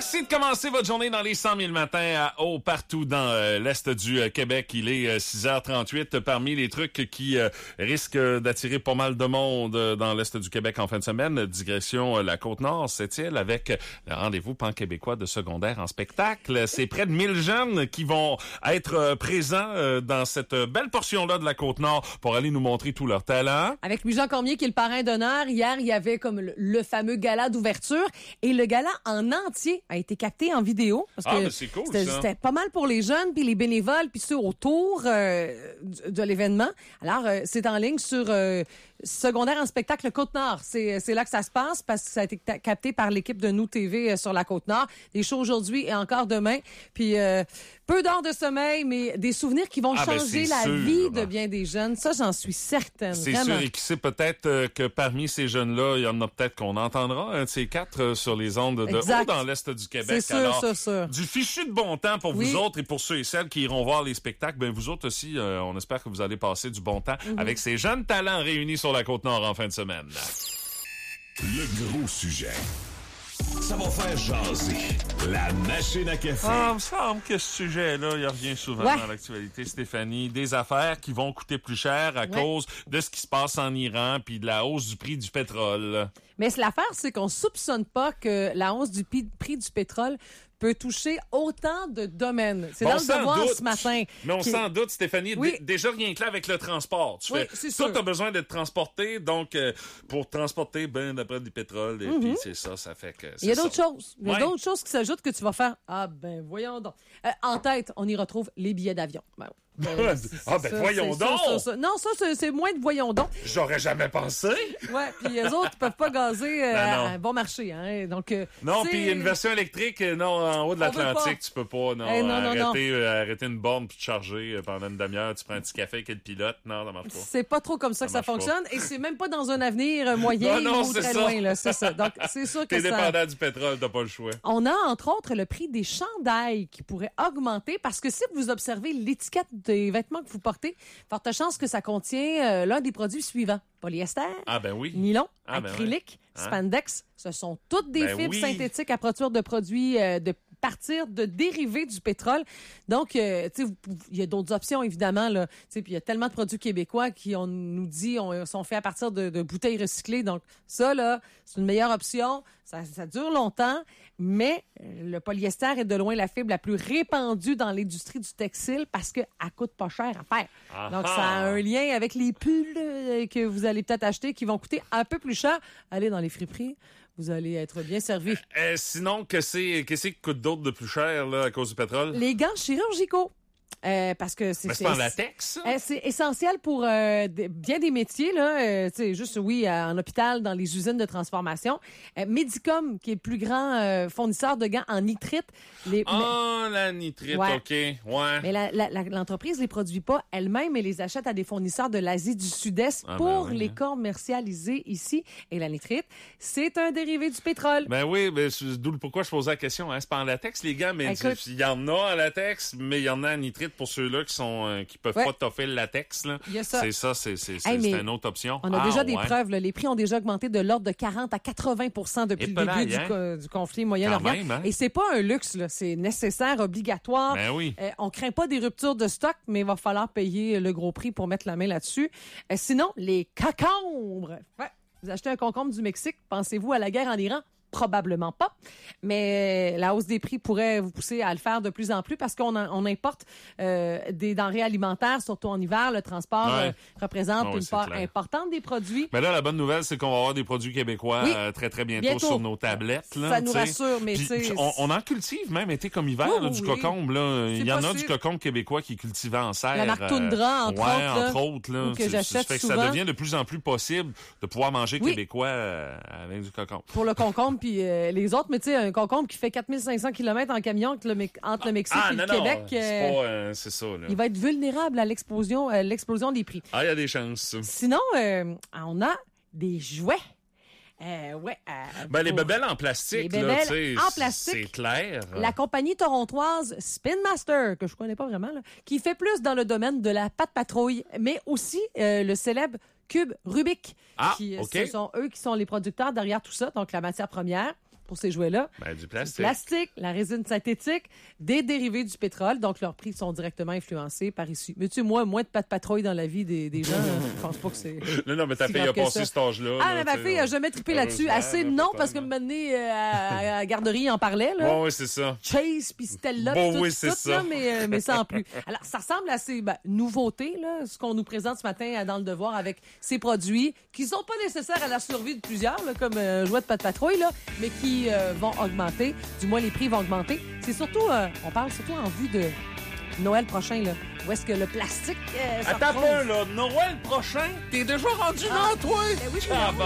Merci de commencer votre journée dans les 100 000 matins partout dans l'Est du Québec. Il est 6h38. Parmi les trucs qui risquent d'attirer pas mal de monde dans l'Est du Québec en fin de semaine, digression la Côte-Nord, c'est-il, avec le rendez-vous pan-québécois de secondaire en spectacle. C'est près de 1000 jeunes qui vont être présents dans cette belle portion-là de la Côte-Nord pour aller nous montrer tout leur talent. Avec Louis-Jean Cormier qui est le parrain d'honneur. Hier, il y avait comme le fameux gala d'ouverture et le gala en entier a été capté en vidéo. Parce que mais c'est cool, ça. C'était pas mal pour les jeunes, puis les bénévoles, puis ceux autour de l'événement. Alors, c'est en ligne sur secondaire en spectacle Côte-Nord. C'est là que ça se passe parce que ça a été capté par l'équipe de Nous TV sur la Côte-Nord. Des shows aujourd'hui et encore demain. Puis peu d'heures de sommeil, mais des souvenirs qui vont changer la vie de bien des jeunes. Ça, j'en suis certaine. C'est vraiment. sûr. Et qui sait peut-être que parmi ces jeunes-là, il y en a peut-être qu'on entendra un de ces quatre sur les ondes de haut dans l'Est du Québec. C'est sûr, alors, c'est sûr. Du fichu de bon temps pour vous autres et pour ceux et celles qui iront voir les spectacles. Ben vous autres aussi, on espère que vous allez passer du bon temps avec ces jeunes talents réunis sur la Côte-Nord en fin de semaine. Le gros sujet. Ça va faire jaser. La machine à café. Il me semble que ce sujet-là, il revient souvent dans l'actualité, Stéphanie. Des affaires qui vont coûter plus cher à cause de ce qui se passe en Iran puis de la hausse du prix du pétrole. Mais l'affaire, c'est qu'on soupçonne pas que la hausse du prix du pétrole peut toucher autant de domaines. C'est dans le devoir ce matin. Mais on s'en doute, Stéphanie. Oui. Déjà, rien que là avec le transport. Tu fais, toi, t'as besoin d'être transporté. Donc, pour transporter, d'après du pétrole. Et puis, c'est ça fait que... Il y a d'autres choses. Il y a d'autres choses qui s'ajoutent que tu vas faire. Voyons donc. En tête, on y retrouve les billets d'avion. Voyons donc! Non, ça, c'est moins de voyons donc. J'aurais jamais pensé. Ouais, puis les autres, ils peuvent pas gazer à bon marché, hein. Donc, non, puis une version électrique, en haut de l'Atlantique, tu peux pas, arrêter une borne puis te charger pendant une demi-heure, tu prends un petit café avec le pilote. Non, ça marche pas. C'est pas trop comme ça que ça fonctionne, et c'est même pas dans un avenir moyen ou très loin, là. C'est ça. Donc, c'est sûr que t'es dépendant du pétrole, t'as pas le choix. On a, entre autres, le prix des chandails qui pourrait augmenter parce que si vous observez l'étiquette des vêtements que vous portez, forte chance que ça contient l'un des produits suivants. Polyester, nylon, acrylique, spandex. Ce sont toutes des fibres synthétiques à partir de produits de partir de dérivés du pétrole. Donc, tu sais, il y a d'autres options, évidemment, là. Tu sais, puis il y a tellement de produits québécois qui, on nous dit, sont faits à partir de bouteilles recyclées. Donc, ça, là, c'est une meilleure option. Ça dure longtemps, mais le polyester est de loin la fibre la plus répandue dans l'industrie du textile parce qu'elle coûte pas cher à faire. Donc, ça a un lien avec les pulls que vous allez peut-être acheter qui vont coûter un peu plus cher. Allez dans les friperies. Vous allez être bien servi. Sinon, qu'est-ce qui coûte d'autre de plus cher là, à cause du pétrole? Les gants chirurgicaux. Parce que c'est pas en latex, ça? C'est essentiel pour bien des métiers, là. Juste, en hôpital, dans les usines de transformation. Medicom, qui est le plus grand fournisseur de gants en nitrite. La nitrite, OK. Ouais. Mais l'entreprise les produit pas elle-même, mais les achète à des fournisseurs de l'Asie du Sud-Est pour les commercialiser ici. Et la nitrite, c'est un dérivé du pétrole. Ben oui, d'où pourquoi je posais la question. Hein? C'est pas en latex, les gants, mais il y en a en latex, mais il y en a en nitrite pour ceux-là qui peuvent pas toffer le latex. Là. Il y a ça. C'est ça, c'est une autre option. On a déjà des preuves. Là. Les prix ont déjà augmenté de l'ordre de 40 à 80% depuis le début du conflit Moyen-Orient. Hein? Et c'est pas un luxe, là. C'est nécessaire, obligatoire. Ben oui. On craint pas des ruptures de stock, mais il va falloir payer le gros prix pour mettre la main là-dessus. Sinon, les concombres. Ouais. Vous achetez un concombre du Mexique, pensez-vous à la guerre en Iran? Probablement pas, mais la hausse des prix pourrait vous pousser à le faire de plus en plus parce qu'on importe des denrées alimentaires, surtout en hiver. Le transport représente une part importante des produits. Mais là, la bonne nouvelle, c'est qu'on va avoir des produits québécois très, très bientôt sur nos tablettes. Là, ça nous rassure, mais on en cultive même, été comme hiver, du cocombe. Là. Il y en a du cocombe québécois qui est cultivé en serre. La marque Tundra, entre autres. Là, que j'achète souvent. Ça devient de plus en plus possible de pouvoir manger québécois avec du cocombe. Pour le concombre, puis les autres, mais tu sais, un concombre qui fait 4500 km en camion entre le Mexique et le Québec, c'est ça. Là. Il va être vulnérable à l'explosion des prix. Il y a des chances. Sinon, on a des jouets. Les bébelles en plastique, c'est clair. La compagnie torontoise Spin Master, que je connais pas vraiment, là, qui fait plus dans le domaine de la pâte patrouille, mais aussi le célèbre cube Rubik. Ce sont eux qui sont les producteurs derrière tout ça, donc la matière première. pour ces jouets-là? Du plastique. Du plastique, la résine synthétique, des dérivés du pétrole. Donc, leurs prix sont directement influencés par ici. Mais tu sais, moins de patrouille dans la vie des gens. Je pense pas que c'est... Non, mais ta fille a passé cet âge-là. Ah, mais ma fille a jamais trippé là-dessus. Assez non, parce que maintenant, à la garderie, en parlait. Là. Oui, c'est ça. Chase, puis Stella, oui, c'est ça. Là, mais sans plus. Alors, ça ressemble à ces nouveautés, là, ce qu'on nous présente ce matin dans Le Devoir avec ces produits qui sont pas nécessaires à la survie de plusieurs, là, comme jouets de patrouille, là, mais qui vont augmenter. Du moins, les prix vont augmenter. C'est surtout, on parle surtout en vue de Noël prochain, là. Où est-ce que le plastique Attends un peu, là. Noël prochain? T'es déjà rendu là, toi? Ben oui,